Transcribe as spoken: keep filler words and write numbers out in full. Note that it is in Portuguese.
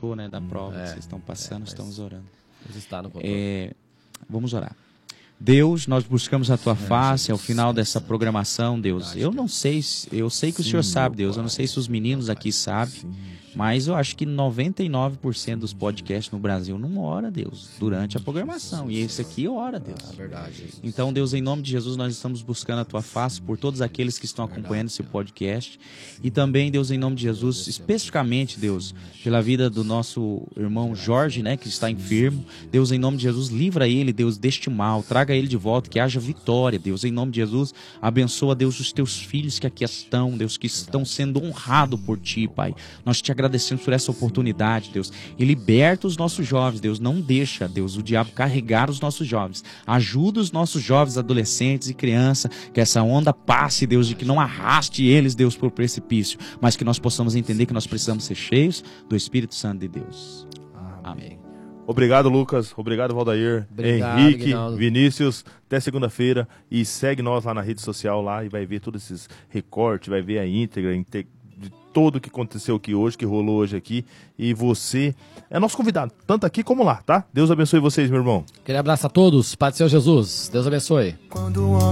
comentou, né, da prova é, que vocês estão passando, é, estamos orando. Está no controle. É, vamos orar. Deus, nós buscamos a Tua face ao final dessa programação, Deus. Eu não sei, eu sei que o Senhor sabe, Deus. Eu não sei se os meninos aqui sabem, mas eu acho que noventa e nove por cento dos podcasts no Brasil não ora, Deus, durante a programação. E esse aqui ora, Deus. É verdade. Então, Deus, em nome de Jesus, nós estamos buscando a Tua face por todos aqueles que estão acompanhando esse podcast. E também, Deus, em nome de Jesus, especificamente, Deus, pela vida do nosso irmão Jorge, né, que está enfermo. Deus, em nome de Jesus, livra ele, Deus, deste mal. Traga ele de volta, que haja vitória, Deus. Em nome de Jesus, abençoa, Deus, os Teus filhos que aqui estão, Deus, que estão sendo honrados por Ti, Pai. Nós te agradecemos por essa oportunidade, Deus. E liberta os nossos jovens, Deus. Não deixa, Deus, o diabo carregar os nossos jovens. Ajuda os nossos jovens, adolescentes e crianças, que essa onda passe, Deus, de que não arraste eles, Deus, por precipício, mas que nós possamos entender que nós precisamos ser cheios do Espírito Santo de Deus. Amém. Obrigado, Lucas. Obrigado, Valdair. Obrigado, Henrique, Guinaldo. Vinícius. Até segunda-feira. E segue nós lá na rede social lá e vai ver todos esses recortes, vai ver a íntegra inte- de tudo que aconteceu aqui hoje, que rolou hoje aqui. E você é nosso convidado, tanto aqui como lá, tá? Deus abençoe vocês, meu irmão. Aquele abraço a todos. Pai do Senhor Jesus. Deus abençoe. Quando o homem